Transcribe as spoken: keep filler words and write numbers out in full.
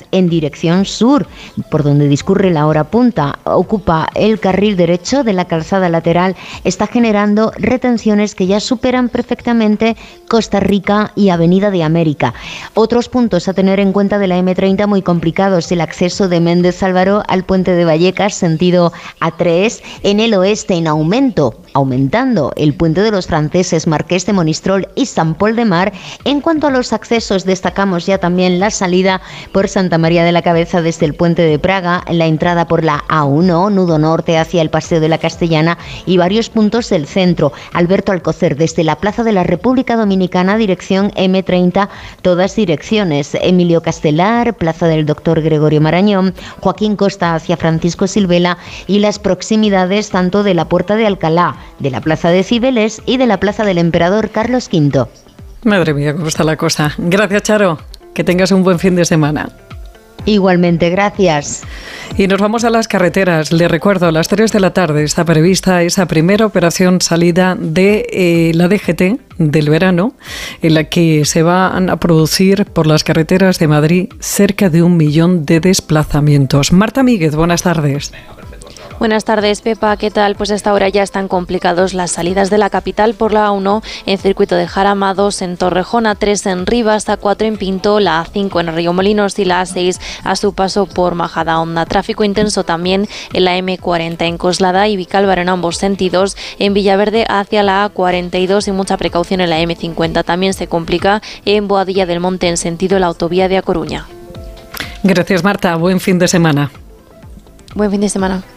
en dirección sur, por donde discurre la hora punta. Ocupa el carril derecho de la calzada lateral, está generando retenciones que ya superan perfectamente Costa Rica y Avenida de América. Otros puntos a tener en cuenta de la eme treinta muy complicados: el acceso de Méndez Álvaro al puente de Vallecas, sentido A tres, en el oeste en aumento, aumentando el puente de los franceses, Marqués de Monistrol y San Pol de Mar. En cuanto a los accesos, destacamos ya también la salida por Santa María de la Cabeza desde el puente de Praga, la entrada por la A uno, nudo norte hacia el Paseo de la Castellana, y varios puntos del centro. Alberto Alcocer desde la Plaza de la República Dominicana, dirección eme treinta, todas direcciones. Emilio Castelar, Plaza del Doctor Gregorio Marañón, Joaquín Costa hacia Francisco Silvela y las proximidades tanto de la Puerta de Alcalá, de la Plaza de Cibeles y de la Plaza del Emperador Carlos quinto. Madre mía, cómo está la cosa. Gracias, Charo. Que tengas un buen fin de semana. Igualmente, gracias. Y nos vamos a las carreteras. Les recuerdo, a las tres de la tarde está prevista esa primera operación salida de eh, la D G T del verano, en la que se van a producir por las carreteras de Madrid cerca de un millón de desplazamientos. Marta Míguez, buenas tardes. Buenas tardes, Pepa. ¿Qué tal? Pues hasta ahora ya están complicados las salidas de la capital por la A uno en circuito de Jarama, dos en Torrejón, A tres en Rivas, A cuatro en Pinto, la A cinco en Riomolinos y la A seis a su paso por Majadahonda. Tráfico intenso también en la eme cuarenta en Coslada y Vicálvaro en ambos sentidos, en Villaverde hacia la A cuarenta y dos y mucha precaución en la eme cincuenta. También se complica en Boadilla del Monte en sentido la autovía de A Coruña. Gracias, Marta. Buen fin de semana. Buen fin de semana.